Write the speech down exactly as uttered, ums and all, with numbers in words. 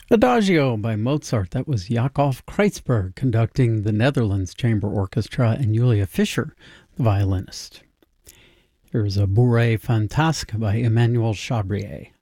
Adagio by Mozart. That was Yakov Kreitzberg conducting the Netherlands Chamber Orchestra and Julia Fischer, the violinist. Here's a Bourrée Fantasque by Emmanuel Chabrier.